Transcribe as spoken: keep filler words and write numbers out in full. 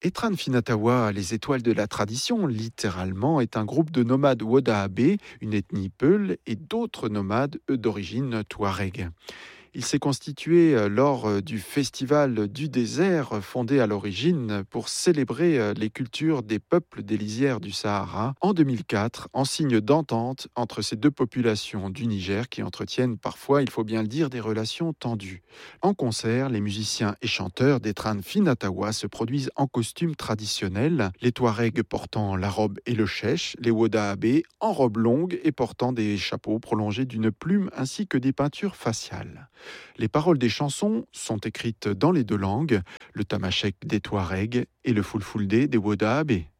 Etran Finatawa, les étoiles de la tradition, littéralement, est un groupe de nomades Wodaabe, une ethnie Peul, et d'autres nomades, eux d'origine Touareg. Il s'est constitué euh, lors euh, du Festival du désert, euh, fondé à l'origine pour célébrer euh, les cultures des peuples des lisières du Sahara en deux mille quatre, en signe d'entente entre ces deux populations du Niger qui entretiennent parfois, il faut bien le dire, des relations tendues. En concert, les musiciens et chanteurs d'Etran Finatawa se produisent en costume traditionnel, les Touaregs portant la robe et le chèche, les Wodaabe en robe longue et portant des chapeaux prolongés d'une plume ainsi que des peintures faciales. Les paroles des chansons sont écrites dans les deux langues, le tamashek des Touaregs et le fulfulde des Wodaabe.